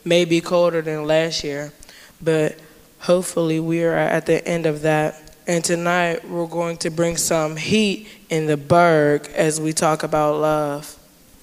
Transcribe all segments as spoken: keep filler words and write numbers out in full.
may be colder than last year, but hopefully we are at the end of that. And tonight we're going to bring some heat in the Berg as we talk about love.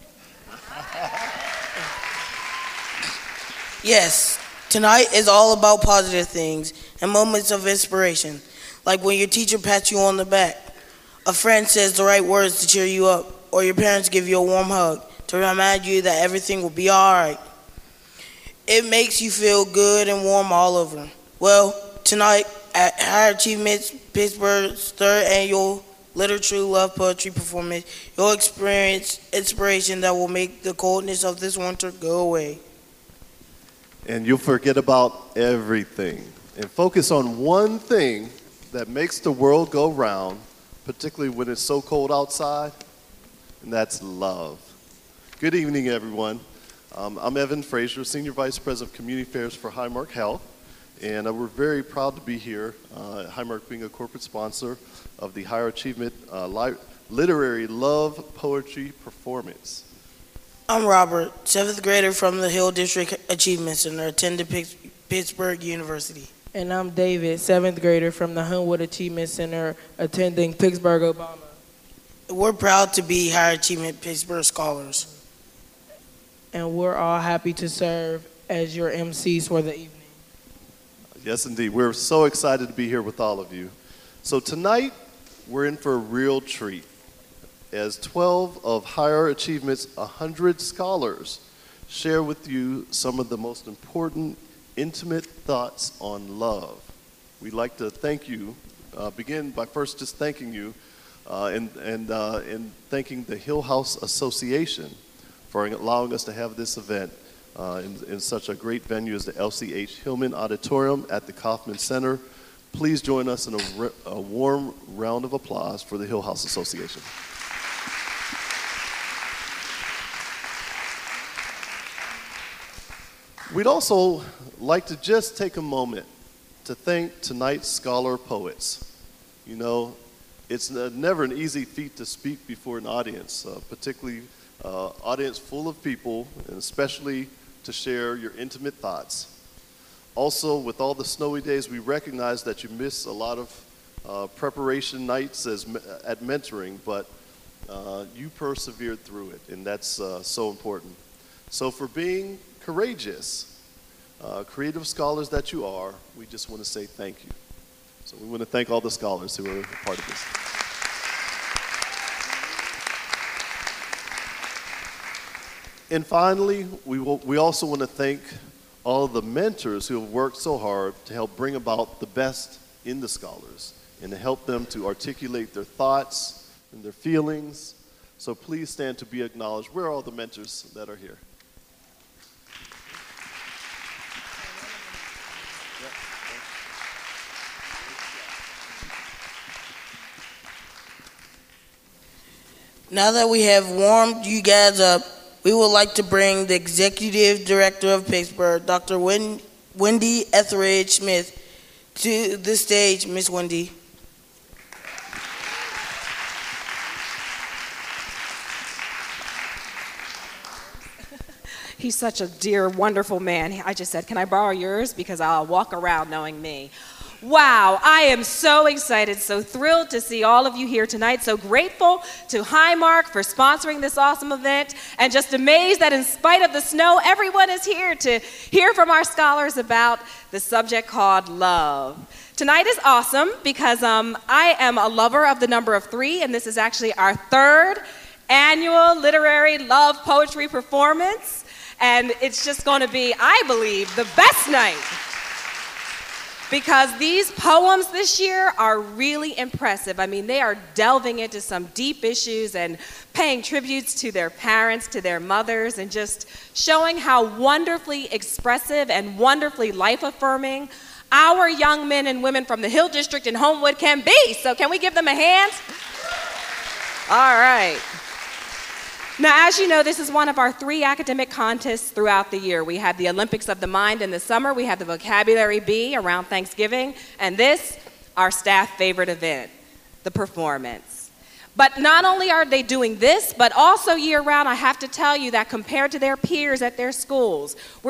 Yes, tonight is all about positive things and moments of inspiration, like when your teacher pats you on the back, a friend says the right words to cheer you up, or your parents give you a warm hug to remind you that everything will be all right. It makes you feel good and warm all over. Well, tonight at Higher Achievements Pittsburgh's third annual Literature Love Poetry Performance, you'll experience inspiration that will make the coldness of this winter go away. And you'll forget about everything and focus on one thing that makes the world go round, particularly when it's so cold outside, and that's love. Good evening, everyone. Um, I'm Evan Frazier, Senior Vice President of Community Affairs for Highmark Health, and uh, we're very proud to be here, uh, Highmark being a corporate sponsor of the Higher Achievement uh, Li- Literary Love Poetry Performance. I'm Robert, seventh grader from the Hill District Achievement Center, attending Pittsburgh University. And I'm David, seventh grader from the Hunwood Achievement Center, attending Pittsburgh Obama. We're proud to be Higher Achievement Pittsburgh Scholars. And we're all happy to serve as your M Cs for the evening. Yes, indeed. We're so excited to be here with all of you. So tonight, we're in for a real treat, as twelve of Higher Achievement's one hundred scholars share with you some of the most important, intimate thoughts on love. We'd like to thank you, uh, begin by first just thanking you uh, and, and, uh, and thanking the Hill House Association for allowing us to have this event uh, in, in such a great venue as the L C H Hillman Auditorium at the Kauffman Center. Please join us in a, re- a warm round of applause for the Hill House Association. We'd also like to just take a moment to thank tonight's scholar poets. You know, it's never an easy feat to speak before an audience, uh, particularly uh, audience full of people, and especially to share your intimate thoughts. Also, with all the snowy days, we recognize that you miss a lot of uh, preparation nights as me- at mentoring, but uh, you persevered through it, and that's uh, so important. So for being courageous, uh, creative scholars that you are, we just want to say thank you. So we want to thank all the scholars who are a part of this. And finally, we, will, we also want to thank all of the mentors who have worked so hard to help bring about the best in the scholars and to help them to articulate their thoughts and their feelings. So please stand to be acknowledged. Where are all the mentors that are here? Now that we have warmed you guys up, we would like to bring the Executive Director of Pittsburgh, Doctor Wen- Wendy Etheridge Smith, to the stage. Miss Wendy. He's such a dear, wonderful man. I just said, can I borrow yours? Because I'll walk around knowing me. Wow, I am so excited, so thrilled to see all of you here tonight. So grateful to Highmark for sponsoring this awesome event, and just amazed that in spite of the snow, everyone is here to hear from our scholars about the subject called love. Tonight is awesome because um, I am a lover of the number of three, and this is actually our third annual literary love poetry performance. And it's just going to be, I believe, the best night. Because these poems this year are really impressive. I mean, they are delving into some deep issues and paying tributes to their parents, to their mothers, and just showing how wonderfully expressive and wonderfully life-affirming our young men and women from the Hill District in Homewood can be. So can we give them a hand? All right. Now, as you know, this is one of our three academic contests throughout the year. We have the Olympics of the Mind in the summer, we have the Vocabulary Bee around Thanksgiving, and this, our staff favorite event, the performance. But not only are they doing this, but also year-round, I have to tell you that compared to their peers at their schools, we're